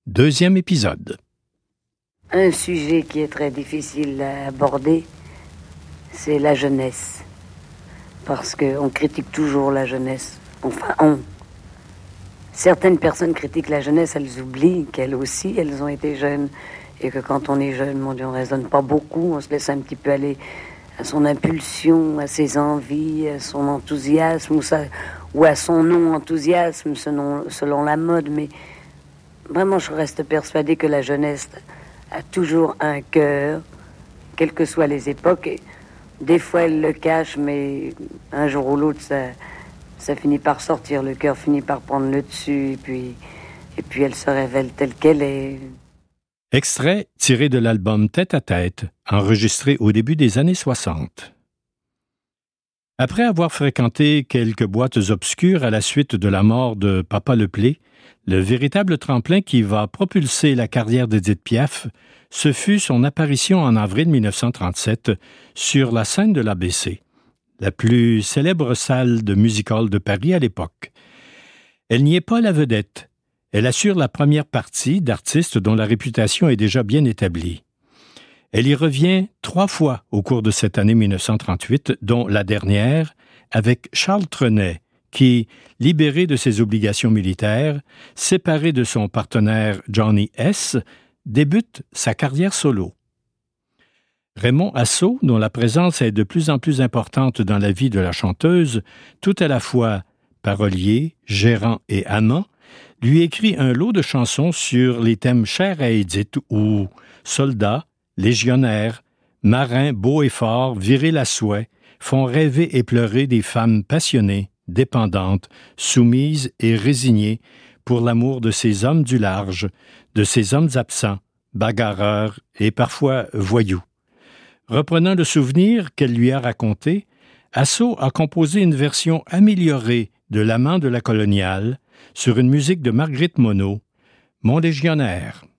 Deuxième épisode. Un sujet qui est très difficile à aborder, c'est la jeunesse. Parce qu'on critique toujours la jeunesse. Certaines personnes critiquent la jeunesse, elles oublient qu'elles aussi, elles ont été jeunes. Et que quand on est jeune, mon Dieu, on ne raisonne pas beaucoup, on se laisse un petit peu aller à son impulsion, à ses envies, à son enthousiasme, ou à son non-enthousiasme, selon la mode. Mais vraiment, je reste persuadée que la jeunesse a toujours un cœur, quelles que soient les époques. Et des fois, elle le cache, mais un jour ou l'autre, ça finit par sortir. Le cœur finit par prendre le dessus, et puis elle se révèle telle qu'elle est. Extrait tiré de l'album Tête à Tête, enregistré au début des années 60. Après avoir fréquenté quelques boîtes obscures à la suite de la mort de Papa Leplé, le véritable tremplin qui va propulser la carrière d'Édith Piaf, ce fut son apparition en avril 1937 sur la scène de l'ABC, la plus célèbre salle de music-hall de Paris à l'époque. Elle n'y est pas la vedette. Elle assure la première partie d'artistes dont la réputation est déjà bien établie. Elle y revient 3 fois au cours de cette année 1938, dont la dernière avec Charles Trenet, qui, libéré de ses obligations militaires, séparé de son partenaire Johnny S., débute sa carrière solo. Raymond Assaut, dont la présence est de plus en plus importante dans la vie de la chanteuse, tout à la fois parolier, gérant et amant, lui écrit un lot de chansons sur les thèmes chers à Édith où soldats, légionnaires, marins beaux et forts, virils à souhait, font rêver et pleurer des femmes passionnées, dépendantes, soumises et résignées pour l'amour de ces hommes du large, de ces hommes absents, bagarreurs et parfois voyous. Reprenant le souvenir qu'elle lui a raconté, Assaut a composé une version améliorée de L'amant de la coloniale sur une musique de Marguerite Monod, Mon légionnaire.